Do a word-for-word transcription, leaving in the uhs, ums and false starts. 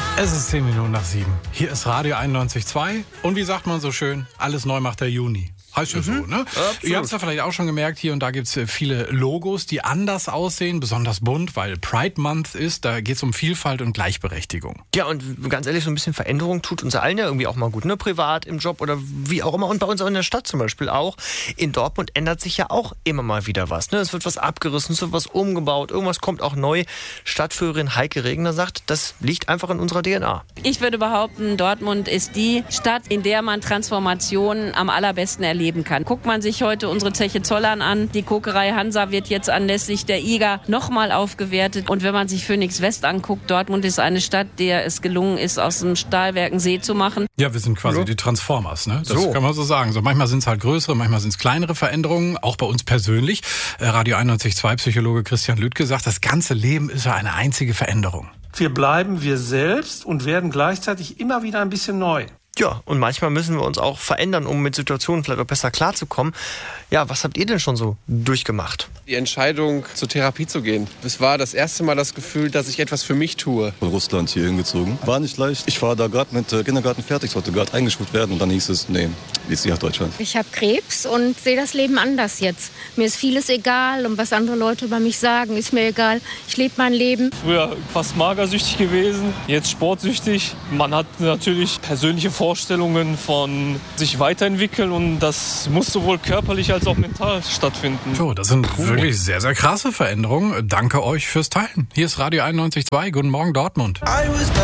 Es ist zehn Minuten nach sieben. Hier ist Radio einundneunzig Komma zwei. Und wie sagt man so schön, alles neu macht der Juni. Heißt ja mhm. so, ne? Absolut. Ihr habt es ja vielleicht auch schon gemerkt, hier und da gibt es viele Logos, die anders aussehen, besonders bunt, weil Pride Month ist. Da geht es um Vielfalt und Gleichberechtigung. Ja, und ganz ehrlich, so ein bisschen Veränderung tut uns allen ja irgendwie auch mal gut, ne? Privat, im Job oder wie auch immer. Und bei uns auch in der Stadt zum Beispiel auch. In Dortmund ändert sich ja auch immer mal wieder was, ne? Es wird was abgerissen, es wird was umgebaut, irgendwas kommt auch neu. Stadtführerin Heike Regner sagt, das liegt einfach in unserer D N A. Ich würde behaupten, Dortmund ist die Stadt, in der man Transformationen am allerbesten erlebt kann. Guckt man sich heute unsere Zeche Zollern an, die Kokerei Hansa wird jetzt anlässlich der I G A nochmal aufgewertet. Und wenn man sich Phoenix West anguckt, Dortmund ist eine Stadt, der es gelungen ist, aus dem Stahlwerk einen See zu machen. Ja, wir sind quasi so die Transformers, ne? Das so. kann man so sagen. So, manchmal sind es halt größere, manchmal sind es kleinere Veränderungen, auch bei uns persönlich. Radio einundneunzig Komma zwei Psychologe Christian Lüdtke sagt, das ganze Leben ist ja eine einzige Veränderung. Wir bleiben wir selbst und werden gleichzeitig immer wieder ein bisschen neu. Ja, und manchmal müssen wir uns auch verändern, um mit Situationen vielleicht auch besser klarzukommen. Ja, was habt ihr denn schon so durchgemacht? Die Entscheidung, zur Therapie zu gehen. Es war das erste Mal das Gefühl, dass ich etwas für mich tue. Von Russland hier hingezogen. War nicht leicht. Ich war da gerade mit äh, Kindergarten fertig, sollte gerade eingeschult werden. Und dann hieß es, nee, jetzt nach Deutschland. Ich habe Krebs und sehe das Leben anders jetzt. Mir ist vieles egal und was andere Leute über mich sagen, ist mir egal. Ich lebe mein Leben. Früher fast magersüchtig gewesen, jetzt sportsüchtig. Man hat natürlich persönliche Vorstellungen von sich weiterentwickeln und das muss sowohl körperlich als auch mental stattfinden. So, das sind cool. wirklich sehr, sehr krasse Veränderungen. Danke euch fürs Teilen. Hier ist Radio einundneunzig Komma zwei. Guten Morgen, Dortmund.